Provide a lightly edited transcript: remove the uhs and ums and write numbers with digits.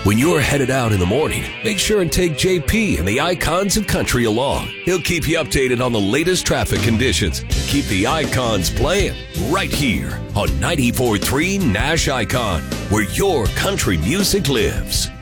When you're headed out in the morning, make sure and take JP and the Icons of Country along. He'll keep you updated on the latest traffic conditions. Keep the Icons playing right here on 94.3 Nash Icon, where your country music lives.